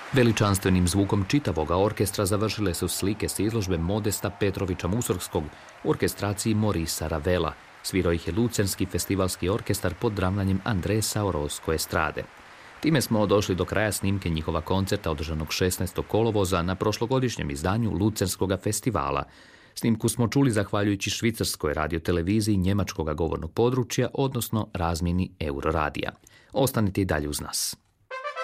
Veličanstvenim zvukom čitavoga orkestra završile su slike s izložbe Modesta Petrovića Musorgskog u orkestraciji Morisa Ravela. Svirao ih je Lucenski festivalski orkestar pod ravnanjem Andresa Orozco Estrade. Time smo došli do kraja snimke njihova koncerta održanog 16. kolovoza na prošlogodišnjem izdanju Lucenskoga festivala. Snimku smo čuli zahvaljujući švicarskoj radioteleviziji njemačkoga govornog područja, odnosno razmjeni Euroradija. Ostanite i dalje uz nas.